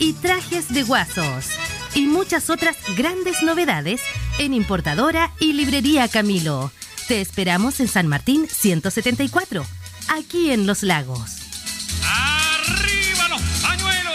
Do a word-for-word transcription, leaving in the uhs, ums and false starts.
y trajes de guasos. Y muchas otras grandes novedades en Importadora y Librería Camilo. Te esperamos en San Martín ciento setenta y cuatro, aquí en Los Lagos. ¡Arriba los pañuelos!